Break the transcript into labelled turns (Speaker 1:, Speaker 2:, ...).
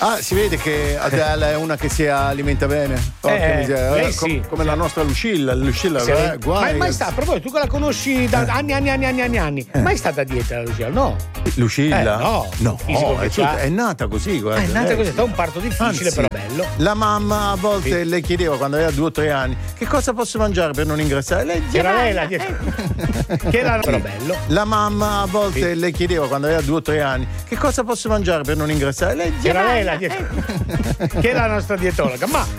Speaker 1: Ah, si vede che Adele è una che si alimenta bene. Porca miseria.
Speaker 2: Lei sì.
Speaker 1: Come la nostra Lucilla. Lucilla, guai.
Speaker 2: Mai sta, proprio tu che la conosci da anni. Mai stata a dieta la Lucilla? No.
Speaker 1: Lucilla?
Speaker 2: No.
Speaker 1: È nata così, guarda.
Speaker 2: È nata così, è un parto difficile,
Speaker 1: Anzi,
Speaker 2: però bello.
Speaker 1: La mamma a volte le chiedeva, quando aveva 2 o 3 anni, che cosa posso mangiare per non ingrassare. Lei
Speaker 2: era lei la dieta. Che era però bello.
Speaker 1: La mamma a volte le chiedeva, quando aveva 2 o 3 anni, che cosa posso mangiare per non ingrassare. Lei
Speaker 2: era lei la dieta. Che era la nostra dietologa. Ma